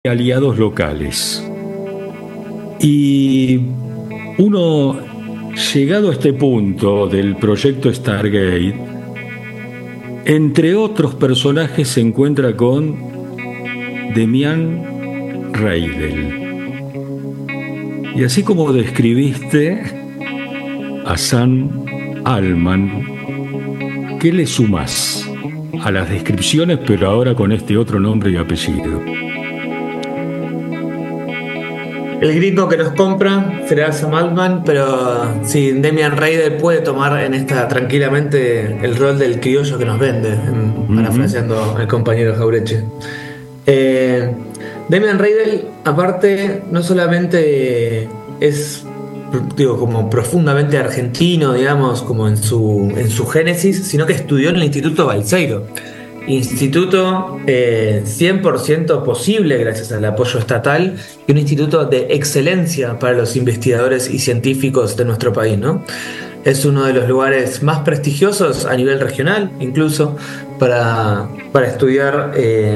aliados locales. Y uno, llegado a este punto del proyecto Stargate, entre otros personajes se encuentra con Demian Reidel. Y así como describiste a Sam Altman, ¿qué le sumás a las descripciones, pero ahora con este otro nombre y apellido? El gringo que nos compra será Sam Altman, pero sí, Demian Reidel puede tomar en esta tranquilamente el rol del criollo que nos vende, parafraseando al compañero Jaureche. Eh, Demian Reidel, aparte, no solamente es, digo, como profundamente argentino, digamos, como en su génesis, sino que estudió en el Instituto Balseiro. Instituto 100% posible gracias al apoyo estatal y un instituto de excelencia para los investigadores y científicos de nuestro país, ¿no? Es uno de los lugares más prestigiosos a nivel regional, incluso para estudiar.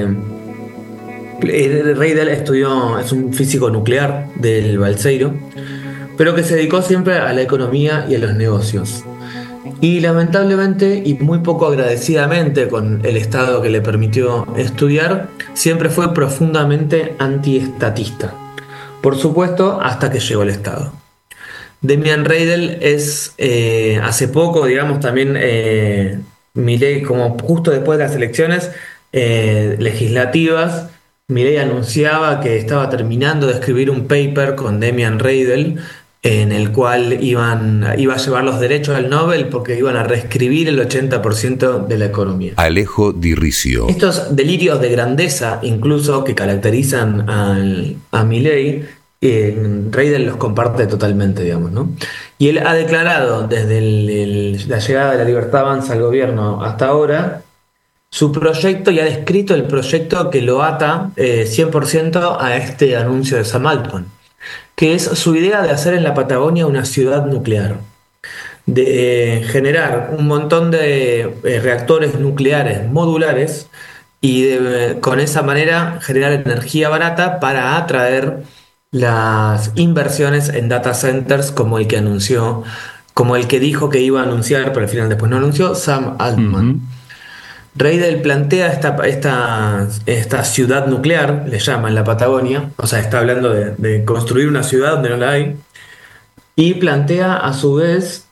Reidel estudió, es un físico nuclear del Balseiro, pero que se dedicó siempre a la economía y a los negocios. Y lamentablemente, y muy poco agradecidamente con el Estado que le permitió estudiar, siempre fue profundamente antiestatista. Por supuesto, hasta que llegó el Estado. Demian Reidel es, hace poco, digamos, también Milei, como justo después de las elecciones legislativas, Milei anunciaba que estaba terminando de escribir un paper con Demian Reidel en el cual iba a llevar los derechos al Nobel porque iban a reescribir el 80% de la economía. Alejo Di Ricio. Estos delirios de grandeza, incluso que caracterizan a Milei, Reidel los comparte totalmente, digamos, ¿no? Y él ha declarado desde la llegada de la Libertad Avanza al gobierno hasta ahora su proyecto y ha descrito el proyecto que lo ata 100% a este anuncio de Sam Altman, que es su idea de hacer en la Patagonia una ciudad nuclear, de generar un montón de reactores nucleares modulares y con esa manera generar energía barata para atraer las inversiones en data centers como el que anunció, como el que dijo que iba a anunciar, pero al final después no anunció, Sam Altman. Reidel plantea esta ciudad nuclear, le llama en la Patagonia, o sea, está hablando de construir una ciudad donde no la hay, y plantea a su vez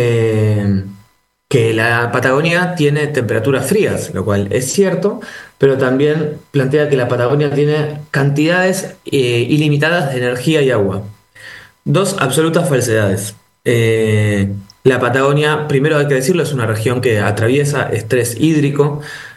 que la Patagonia tiene temperaturas frías, lo cual es cierto, pero también plantea que la Patagonia tiene cantidades ilimitadas de energía y agua. Dos absolutas falsedades. La Patagonia, primero hay que decirlo, es una región que atraviesa estrés hídrico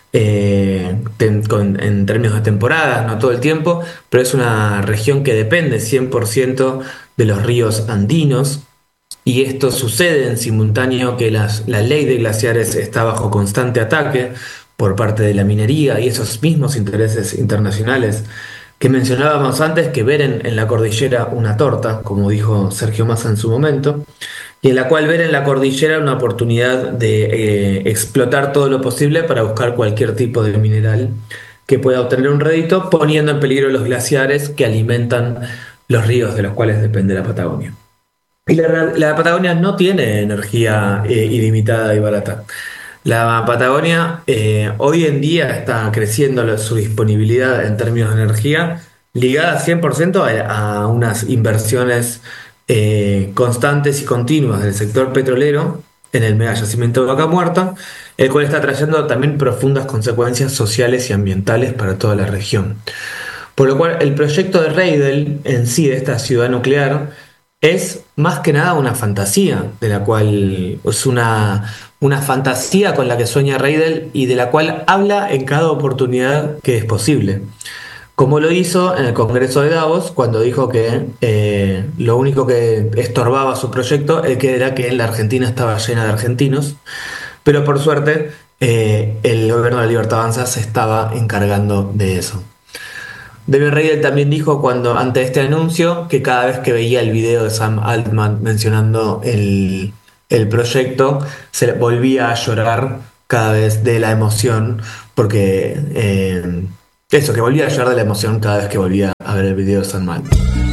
en términos de temporadas, no todo el tiempo, pero es una región que depende 100% de los ríos andinos y esto sucede en simultáneo que la ley de glaciares está bajo constante ataque por parte de la minería y esos mismos intereses internacionales que mencionábamos antes, que ver en la cordillera una torta, como dijo Sergio Massa en su momento, y en la cual ver en la cordillera una oportunidad de explotar todo lo posible para buscar cualquier tipo de mineral que pueda obtener un rédito, poniendo en peligro los glaciares que alimentan los ríos de los cuales depende la Patagonia. Y la Patagonia no tiene energía ilimitada y barata. La Patagonia hoy en día está creciendo su disponibilidad en términos de energía, ligada 100% a unas inversiones constantes y continuas del sector petrolero en el megayacimiento de Vaca Muerta, el cual está trayendo también profundas consecuencias sociales y ambientales para toda la región. Por lo cual el proyecto de Reidel en sí, de esta ciudad nuclear, es más que nada una fantasía, de la cual es una fantasía con la que sueña Reidel y de la cual habla en cada oportunidad que es posible. Como lo hizo en el Congreso de Davos, cuando dijo que lo único que estorbaba su proyecto era que la Argentina estaba llena de argentinos, pero por suerte el gobierno de la Libertad Avanza se estaba encargando de eso. Demian Reidel también dijo ante este anuncio que cada vez que veía el video de Sam Altman mencionando el proyecto, se volvía a llorar cada vez de la emoción, porque eso, que volvía a llorar de la emoción cada vez que volvía a ver el video de San Mal.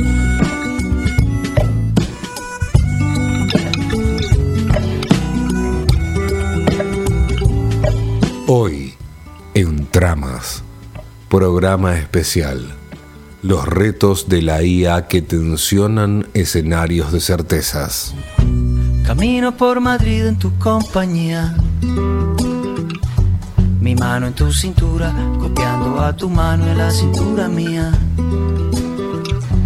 Hoy, en Tramas, programa especial, los retos de la IA que tensionan escenarios de certezas. Camino por Madrid en tu compañía, mi mano en tu cintura, copiando a tu mano en la cintura mía.